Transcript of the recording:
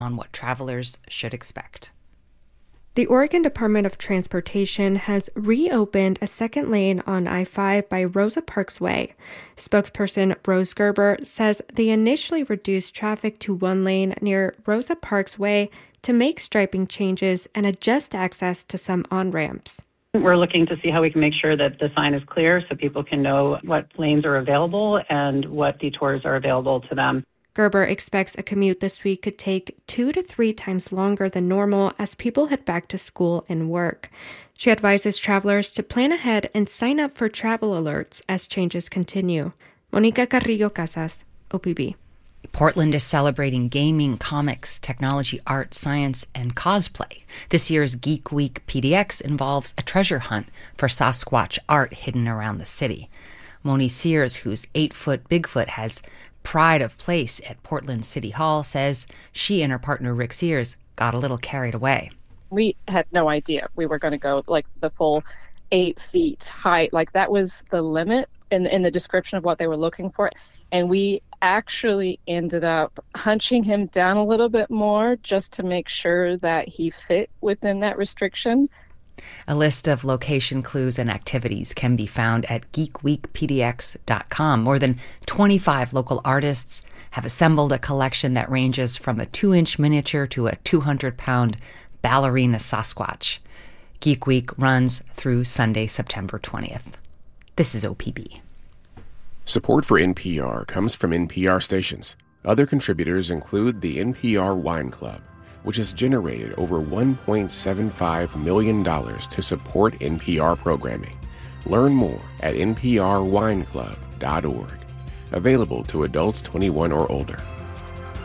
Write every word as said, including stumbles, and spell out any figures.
on what travelers should expect. The Oregon Department of Transportation has reopened a second lane on I five by Rosa Parks Way. Spokesperson Rose Gerber says they initially reduced traffic to one lane near Rosa Parks Way to make striping changes and adjust access to some on-ramps. We're looking to see how we can make sure that the sign is clear so people can know what lanes are available and what detours are available to them. Gerber expects a commute this week could take two to three times longer than normal as people head back to school and work. She advises travelers to plan ahead and sign up for travel alerts as changes continue. Monica Carrillo Casas, O P B. Portland is celebrating gaming, comics, technology, art, science, and cosplay. This year's Geek Week P D X involves a treasure hunt for Sasquatch art hidden around the city. Moni Sears, whose eight-foot Bigfoot has pride of place at Portland City Hall, says she and her partner Rick Sears got a little carried away. We had no idea we were going to go like the full eight feet height. Like that was the limit in, in the description of what they were looking for. And we actually ended up hunching him down a little bit more just to make sure that he fit within that restriction. A list of location clues and activities can be found at geek week p d x dot com. More than twenty-five local artists have assembled a collection that ranges from a two-inch miniature to a two hundred pound ballerina Sasquatch. Geek Week runs through Sunday, September twentieth. This is O P B. Support for N P R comes from N P R stations. Other contributors include the N P R Wine Club, which has generated over one point seven five million dollars to support N P R programming. Learn more at n p r wine club dot org. Available to adults twenty-one or older.